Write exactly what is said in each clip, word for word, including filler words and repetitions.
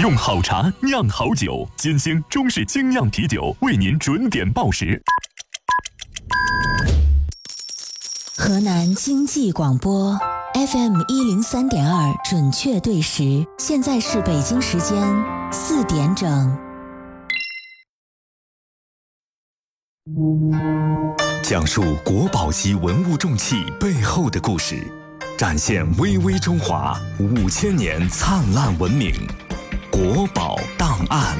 用好茶酿好酒，金星中式精酿啤酒为您准点报时。 河南经济广播 F M 一零三点二准确对时，现在是北京时间四点整。 讲述国宝级文物重器背后的故事，展现巍巍中华五千年灿烂文明。国宝档案。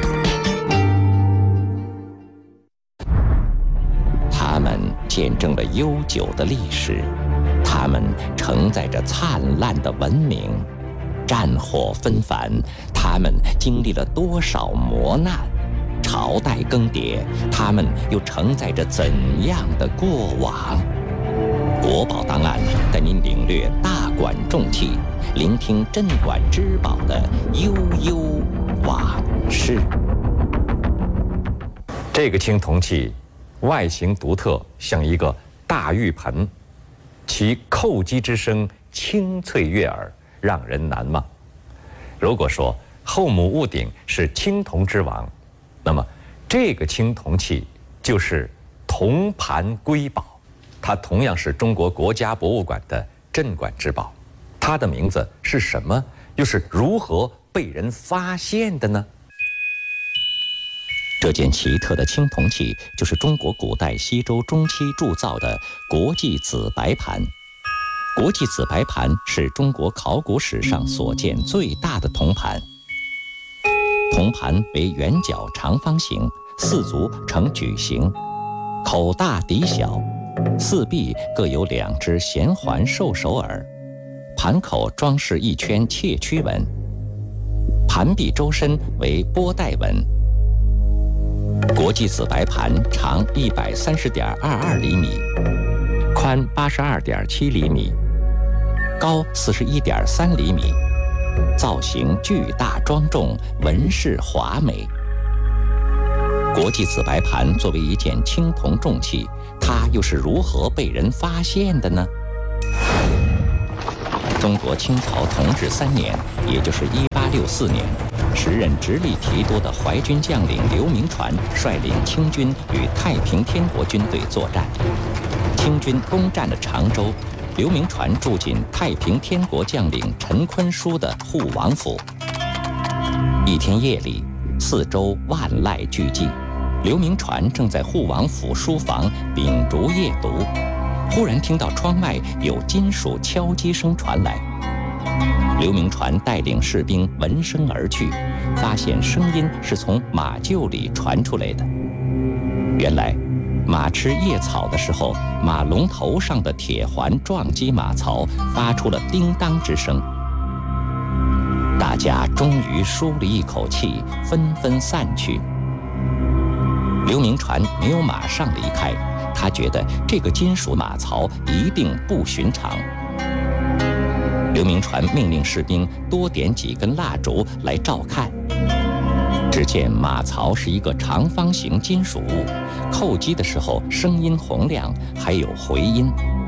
他们见证了悠久的历史，他们承载着灿烂的文明。战火纷繁，他们经历了多少磨难？朝代更迭，他们又承载着怎样的过往？国宝档案带您领略大馆重器，聆听镇馆之宝的悠悠往事。 这个青铜器外形独特，像一个大浴盆，其叩击之声清脆悦耳，让人难忘。如果说后母屋顶是青铜之王，那么这个青铜器就是铜盘瑰宝，它同样是中国国家博物馆的镇馆之宝。它的名字是什么？又是如何被人发现的呢？ 这件奇特的青铜器就是中国古代西周中期铸造的国际紫白盘。国际紫白盘是中国考古史上所见最大的铜盘。铜盘为圆角长方形，四足呈矩形，口大底小，四壁各有两只弦环兽首耳，盘口装饰一圈窃曲纹，盘壁周身为波带纹。国际紫白盘长一百三十点二二厘米，宽八十二点七厘米，高四十一点三厘米，造型巨大庄重，纹饰华美。国际紫白盘作为一件青铜重器，它又是如何被人发现的呢？中国清朝同治三年，也就是一八六四年，时任直隶提督的淮军将领刘铭传率领清军与太平天国军队作战，清军攻占了常州。刘铭传住进太平天国将领陈坤书的护王府。一天夜里，四周万籁俱寂，刘铭传正在护王府书房秉烛夜读，忽然听到窗外有金属敲击声传来。刘铭传带领士兵闻声而去，发现声音是从马厩里传出来的。原来马吃叶草的时候，马龙头上的铁环撞击马槽，发出了叮当之声。大家终于舒了一口气，纷纷散去。刘铭传没有马上离开，他觉得这个金属马槽一定不寻常。刘铭传命令士兵多点几根蜡烛来照看。只见马槽是一个长方形金属物，叩击的时候声音洪亮，还有回音。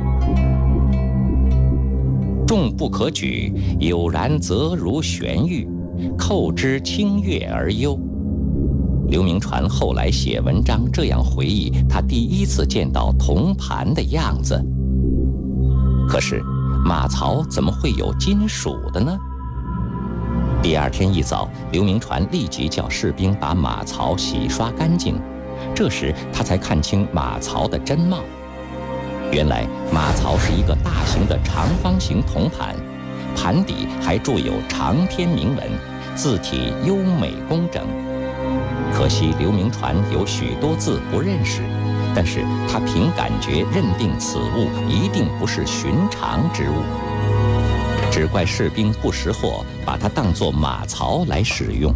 重不可举，有然则如悬玉，叩之清悦而幽。刘铭传后来写文章这样回忆他第一次见到铜盘的样子。可是马槽怎么会有金属的呢？第二天一早，刘铭传立即叫士兵把马槽洗刷干净。这时他才看清马槽的真貌。原来马槽是一个大型的长方形铜盘，盘底还铸有长篇铭文，字体优美工整。可惜刘铭传有许多字不认识，但是他凭感觉认定此物一定不是寻常之物。只怪士兵不识货，把它当作马槽来使用。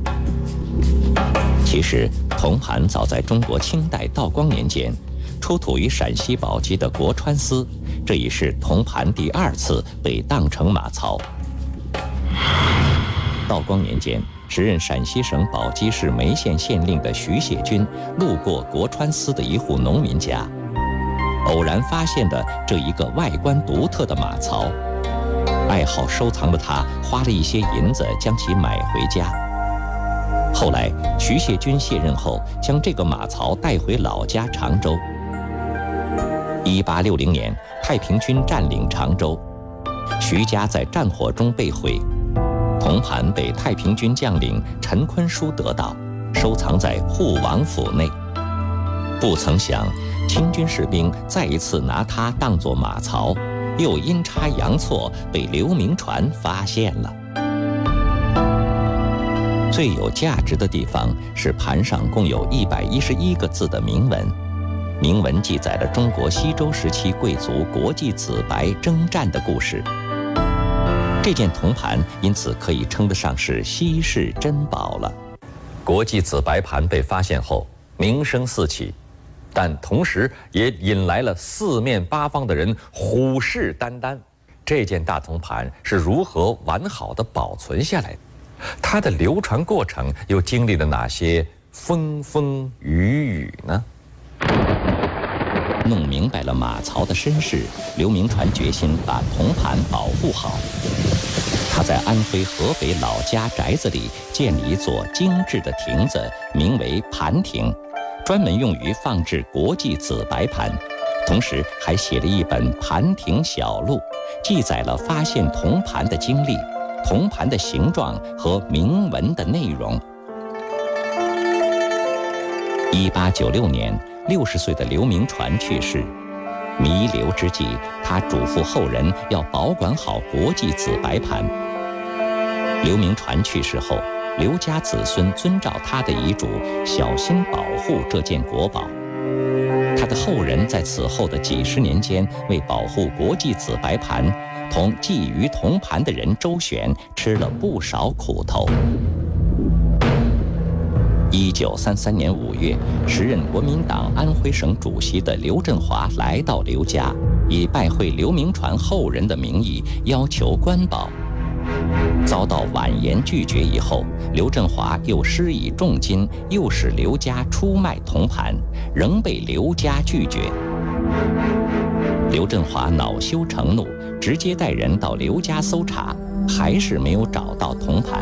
其实铜盘早在中国清代道光年间，出土于陕西宝鸡的国川司，这已是铜盘第二次被当成马槽。道光年间，时任陕西省宝鸡市眉县县令的徐谢军路过国川司的一户农民家，偶然发现的这一个外观独特的马槽。 爱好收藏的他花了一些银子将其买回家。后来徐谢军卸任后，将这个马槽带回老家常州。一八六零年，太平军占领常州，徐家在战火中被毁，铜盘被太平军将领陈坤书得到，收藏在护王府内。不曾想，清军士兵再一次拿它当作马槽，又阴差阳错被刘铭传发现了。最有价值的地方是盘上共有一百一十一个字的铭文，铭文记载了中国西周时期贵族国际紫白征战的故事。这件铜盘因此可以称得上是稀世珍宝了。 国际紫白盘被发现后，名声四起，但同时也引来了四面八方的人虎视眈眈。这件大铜盘是如何完好的保存下来的？它的流传过程又经历了哪些风风雨雨呢？ 弄明白了马槽的身世，刘铭传决心把铜盘保护好。他在安徽合肥老家宅子里建立一座精致的亭子，名为盘亭，专门用于放置国际紫白盘，同时还写了一本《盘亭小录》，记载了发现铜盘的经历、铜盘的形状和铭文的内容。一八九六年，六十岁的刘铭传去世。弥留之际，他嘱咐后人要保管好国际紫白盘。刘铭传去世后，刘家子孙遵照他的遗嘱，小心保护这件国宝。他的后人在此后的几十年间，为保护国际紫白盘，同觊觎铜盘的人周旋，吃了不少苦头。一九三三年五月，时任国民党安徽省主席的刘振华来到刘家，以拜会刘铭传后人的名义要求关保。遭到婉言拒绝以后，刘振华又施以重金，诱使刘家出卖铜盘，仍被刘家拒绝。刘振华恼羞成怒，直接带人到刘家搜查，还是没有找到铜盘。